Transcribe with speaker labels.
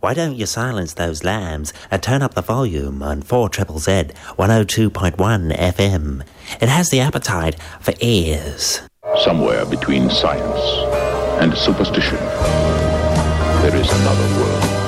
Speaker 1: Why don't you silence those lambs and turn up the volume on 4ZZZ 102.1 FM? It has the appetite for ears.
Speaker 2: Somewhere between science and superstition, there is another world.